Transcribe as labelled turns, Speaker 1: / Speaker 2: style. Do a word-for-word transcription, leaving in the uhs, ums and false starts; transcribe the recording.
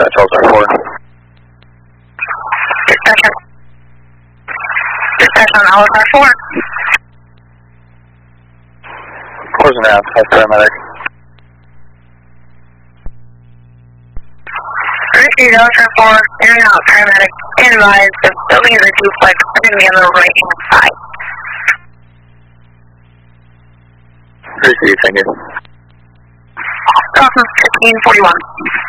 Speaker 1: Charles R four.
Speaker 2: Dispatch. Dispatch on Alice R four.
Speaker 1: Close and out, that's paramedic.
Speaker 2: Richard Alice R four, in and out, paramedic. Advise, the building is a duplex, it's going to be on the right hand side.
Speaker 1: Receive, thank you.
Speaker 2: Awesome, fifteen forty-one.